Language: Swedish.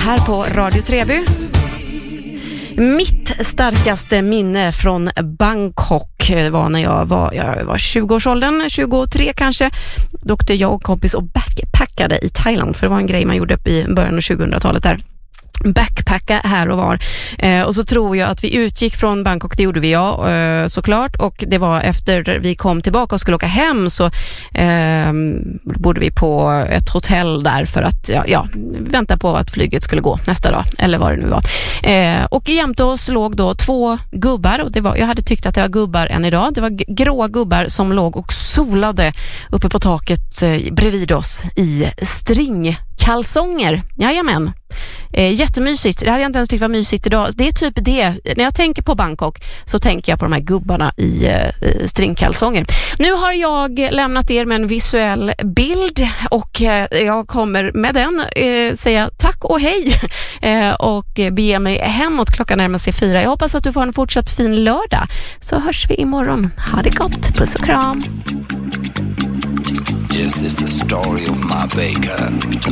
här på Radio Treby. Mitt starkaste minne från Bangkok var när jag var 20-årsåldern, 23 kanske. Då åkte jag och kompis och backpackade i Thailand, för det var en grej man gjorde upp i början av 2000-talet där. Backpacka här och var. Och så tror jag att vi utgick från Bangkok, det gjorde vi såklart, och det var efter vi kom tillbaka och skulle åka hem så bodde vi på ett hotell där för att vänta på att flyget skulle gå nästa dag, eller vad det nu var. Och jämte oss låg då 2 gubbar, och jag hade tyckt att det var gubbar än idag. Det var gråa gubbar som låg och solade uppe på taket bredvid oss i stringkalsonger. Jajamän. Jättemysigt. Det hade jag inte ens tyckt var mysigt idag. Det är typ det. När jag tänker på Bangkok så tänker jag på de här gubbarna i stringkalsonger. Nu har jag lämnat er med en visuell bild och jag kommer med den säga tack och hej och bege mig hemåt. Klockan närmar sig 4. Jag hoppas att du får en fortsatt fin lördag. Så hörs vi imorgon. Ha det gott. Puss och kram. This is the story of my baker.